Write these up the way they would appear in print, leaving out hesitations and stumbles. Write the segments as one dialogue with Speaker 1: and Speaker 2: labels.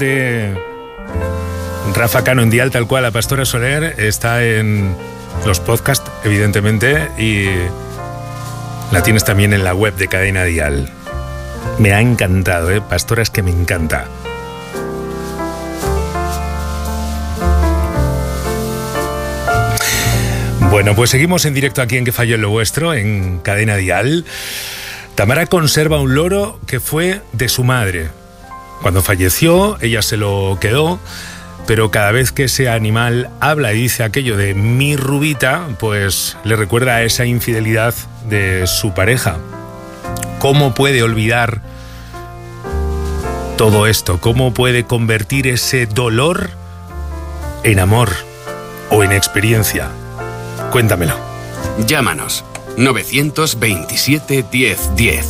Speaker 1: de Rafa Cano en Dial Tal Cual, La Pastora Soler, está en los podcasts, evidentemente, y la tienes también en la web de Cadena Dial. Me ha encantado, Pastora, es que me encanta. Bueno, pues seguimos en directo aquí en Que Falló en lo Vuestro, en Cadena Dial. Tamara conserva un loro que fue de su madre. Cuando falleció, ella se lo quedó, pero cada vez que ese animal habla y dice aquello de mi Rubita, pues le recuerda a esa infidelidad de su pareja. ¿Cómo puede olvidar todo esto? ¿Cómo puede convertir ese dolor en amor o en experiencia? Cuéntamelo.
Speaker 2: Llámanos 927 10 10.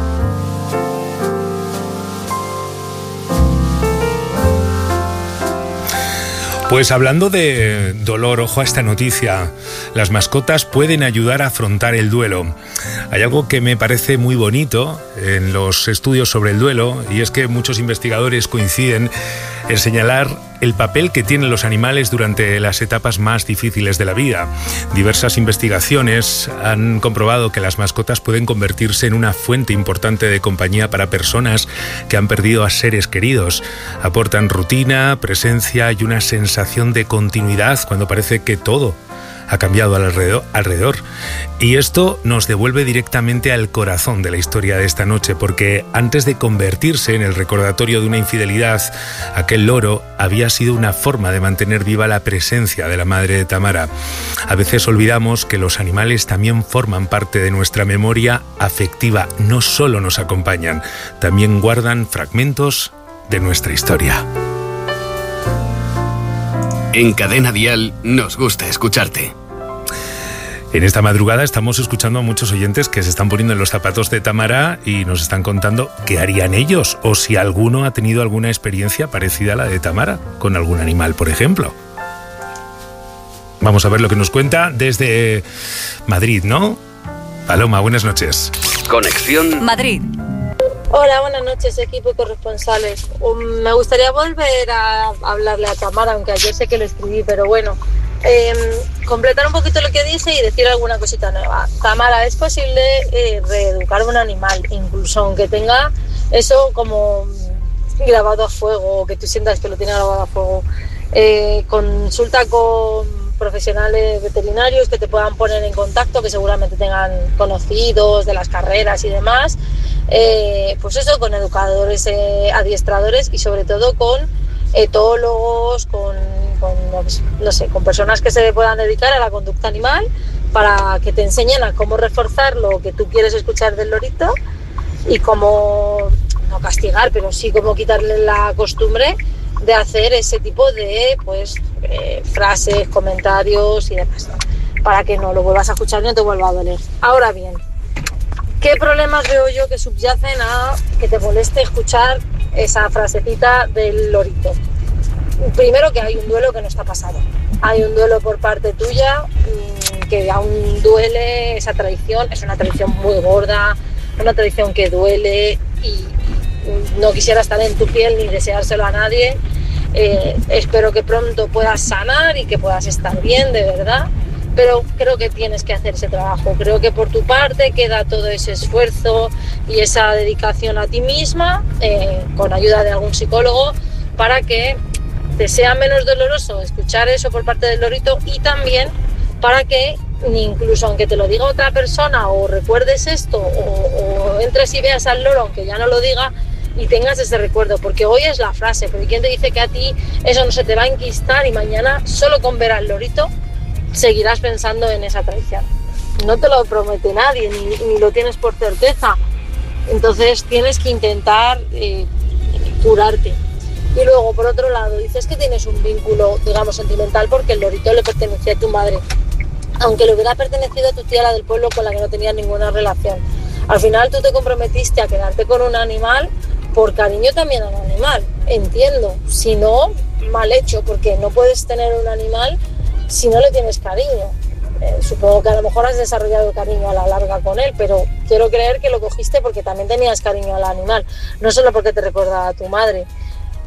Speaker 1: Pues hablando de dolor, ojo a esta noticia. Las mascotas pueden ayudar a afrontar el duelo. Hay algo que me parece muy bonito en los estudios sobre el duelo, y es que muchos investigadores coinciden en señalar el papel que tienen los animales durante las etapas más difíciles de la vida. Diversas investigaciones han comprobado que las mascotas pueden convertirse en una fuente importante de compañía para personas que han perdido a seres queridos. Aportan rutina, presencia y una sensación de continuidad cuando parece que todo ha cambiado alrededor. Y esto nos devuelve directamente al corazón de la historia de esta noche, porque antes de convertirse en el recordatorio de una infidelidad, aquel loro había sido una forma de mantener viva la presencia de la madre de Tamara. A veces olvidamos que los animales también forman parte de nuestra memoria afectiva, no solo nos acompañan, también guardan fragmentos de nuestra historia.
Speaker 2: En Cadena Dial nos gusta escucharte.
Speaker 1: En esta madrugada estamos escuchando a muchos oyentes que se están poniendo en los zapatos de Tamara y nos están contando qué harían ellos, o si alguno ha tenido alguna experiencia parecida a la de Tamara, con algún animal, por ejemplo. Vamos a ver lo que nos cuenta desde Madrid, ¿no? Paloma, buenas noches.
Speaker 2: Conexión
Speaker 3: Madrid.
Speaker 4: Hola, buenas noches, equipo y corresponsales. Me gustaría volver a hablarle a Tamara, aunque ayer sé que lo escribí, pero bueno, completar un poquito lo que dije y decir alguna cosita nueva. Tamara, es posible reeducar a un animal, incluso aunque tenga eso como grabado a fuego, o que tú sientas que lo tiene grabado a fuego. Consulta con profesionales veterinarios que te puedan poner en contacto, que seguramente tengan conocidos de las carreras y demás. Pues eso, con educadores, adiestradores y sobre todo con etólogos, no sé, con personas que se puedan dedicar a la conducta animal, para que te enseñen a cómo reforzar lo que tú quieres escuchar del lorito y cómo, no castigar, pero sí cómo quitarle la costumbre de hacer ese tipo de frases, comentarios y demás, ¿no? Para que no lo vuelvas a escuchar y no te vuelva a doler. Ahora bien, ¿qué problemas veo yo que subyacen a que te moleste escuchar esa frasecita del lorito? Primero, que hay un duelo que no está pasado. Hay un duelo por parte tuya, que aún duele esa traición. Es una traición muy gorda, una traición que duele y no quisiera estar en tu piel ni deseárselo a nadie. Espero que pronto puedas sanar y que puedas estar bien, de verdad. Pero creo que tienes que hacer ese trabajo. Creo que por tu parte queda todo ese esfuerzo y esa dedicación a ti misma, con ayuda de algún psicólogo, para que te sea menos doloroso escuchar eso por parte del lorito, y también para que, incluso aunque te lo diga otra persona, o recuerdes esto, o entres y veas al loro aunque ya no lo diga, y tengas ese recuerdo, porque hoy es la frase, pero ¿quién te dice que a ti eso no se te va a enquistar y mañana, solo con ver al lorito, seguirás pensando en esa traición? No te lo promete nadie, ni lo tienes por certeza. Entonces tienes que intentar curarte. Y luego, por otro lado, dices que tienes un vínculo, digamos, sentimental, porque el lorito le pertenecía a tu madre, aunque le hubiera pertenecido a tu tía, la del pueblo, con la que no tenía ninguna relación. Al final tú te comprometiste a quedarte con un animal por cariño también al animal, entiendo. Si no, mal hecho, porque no puedes tener un animal si no le tienes cariño. Supongo que a lo mejor has desarrollado cariño a la larga con él, pero quiero creer que lo cogiste porque también tenías cariño al animal, no solo porque te recordaba a tu madre.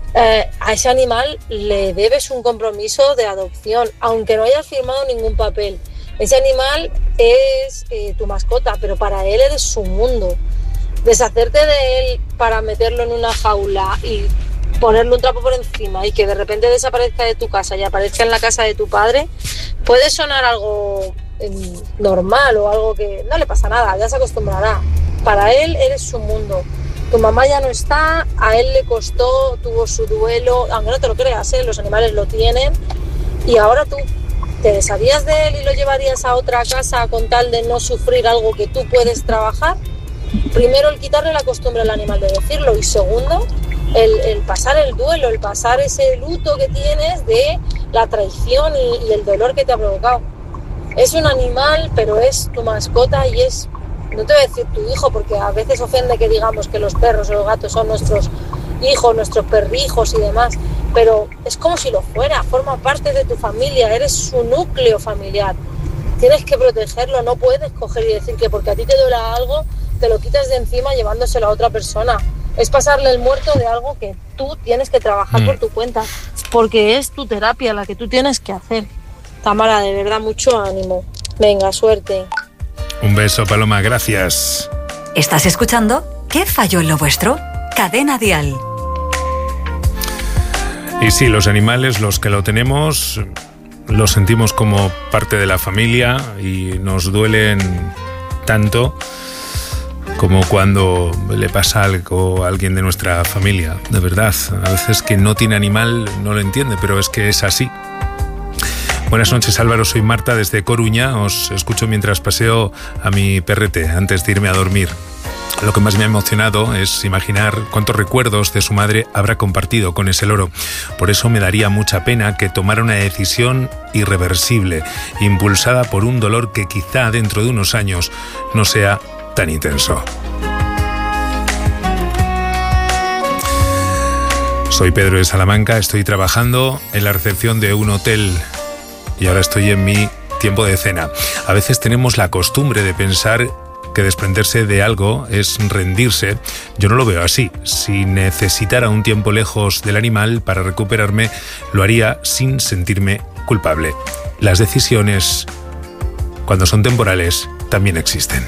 Speaker 4: a ese animal le debes un compromiso de adopción, aunque no hayas firmado ningún papel. Ese animal es tu mascota, pero para él eres su mundo. Deshacerte de él para meterlo en una jaula y ponerle un trapo por encima y que de repente desaparezca de tu casa y aparezca en la casa de tu padre, puede sonar algo normal o algo que no le pasa nada, ya se acostumbrará. Para él eres su mundo. Tu mamá ya no está, a él le costó, tuvo su duelo, aunque no te lo creas, los animales lo tienen, y ahora tú te desharías de él y lo llevarías a otra casa con tal de no sufrir algo que tú puedes trabajar. Primero, el quitarle la costumbre al animal de decirlo, y segundo, el pasar el duelo, el pasar ese luto que tienes de la traición y el dolor que te ha provocado. Es un animal, pero es tu mascota y es, no te voy a decir tu hijo, porque a veces ofende que digamos que los perros o los gatos son nuestros hijos, nuestros perrijos y demás, pero es como si lo fuera, forma parte de tu familia, eres su núcleo familiar. Tienes que protegerlo, no puedes coger y decir que porque a ti te duela algo, te lo quitas de encima llevándoselo a otra persona. Es pasarle el muerto de algo que tú tienes que trabajar por tu cuenta, porque es tu terapia la que tú tienes que hacer. Tamara, de verdad, mucho ánimo. Venga, suerte.
Speaker 1: Un beso, Paloma, gracias.
Speaker 3: ¿Estás escuchando? ¿Qué falló en lo vuestro? Cadena Dial.
Speaker 1: Y sí, los animales, los que lo tenemos, los sentimos como parte de la familia y nos duelen tanto como cuando le pasa algo a alguien de nuestra familia. De verdad, a veces que no tiene animal no lo entiende, pero es que es así. Buenas noches, Álvaro, soy Marta desde Coruña. Os escucho mientras paseo a mi perrete antes de irme a dormir. Lo que más me ha emocionado es imaginar cuántos recuerdos de su madre habrá compartido con ese loro. Por eso me daría mucha pena que tomara una decisión irreversible, impulsada por un dolor que quizá dentro de unos años no sea tan intenso. Soy Pedro de Salamanca, estoy trabajando en la recepción de un hotel y ahora estoy en mi tiempo de cena. A veces tenemos la costumbre de pensar que desprenderse de algo es rendirse. Yo no lo veo así. Si necesitara un tiempo lejos del animal para recuperarme, lo haría sin sentirme culpable. Las decisiones, cuando son temporales, también existen.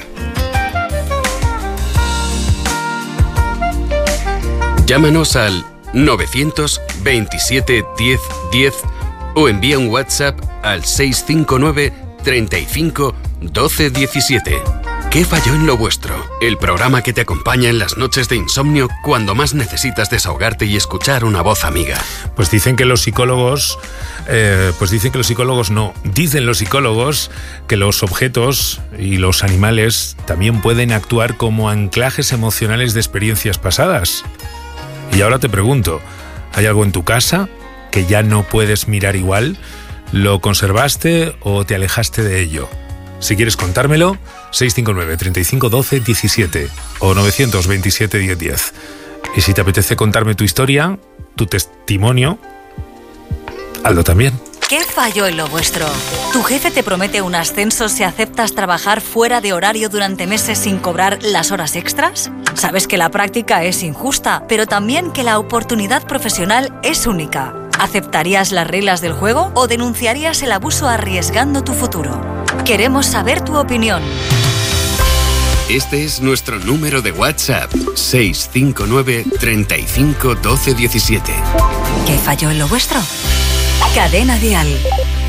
Speaker 2: Llámanos al 927 10 10 o envía un WhatsApp al 659 35 12 17. ¿Qué falló en lo vuestro? El programa que te acompaña en las noches de insomnio cuando más necesitas desahogarte y escuchar una voz amiga.
Speaker 1: Pues dicen los psicólogos que los objetos y los animales también pueden actuar como anclajes emocionales de experiencias pasadas. Y ahora te pregunto, ¿hay algo en tu casa que ya no puedes mirar igual? ¿Lo conservaste o te alejaste de ello? Si quieres contármelo, 659 35 12 17 o 927 10 10. Y si te apetece contarme tu historia, tu testimonio, hazlo también.
Speaker 3: ¿Qué falló en lo vuestro? ¿Tu jefe te promete un ascenso si aceptas trabajar fuera de horario durante meses sin cobrar las horas extras? Sabes que la práctica es injusta, pero también que la oportunidad profesional es única. ¿Aceptarías las reglas del juego o denunciarías el abuso arriesgando tu futuro? Queremos saber tu opinión.
Speaker 2: Este es nuestro número de WhatsApp, 659 35 12 17.
Speaker 3: ¿Qué falló en lo vuestro? Cadena Dial.